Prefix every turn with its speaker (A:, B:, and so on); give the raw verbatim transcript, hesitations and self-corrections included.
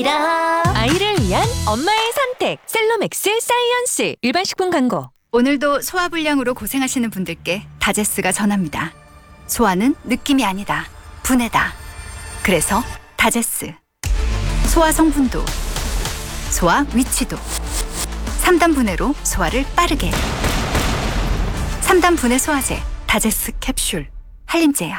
A: 아이를 위한 엄마의 선택 셀로맥스 사이언스. 일반 식품 광고.
B: 오늘도 소화불량으로 고생하시는 분들께 다제스가 전합니다. 소화는 느낌이 아니다. 분해다. 그래서 다제스. 소화 성분도, 소화 위치도. 삼 단 분해로 소화를 빠르게. 삼 단 분해 소화제 다제스 캡슐. 한림제약.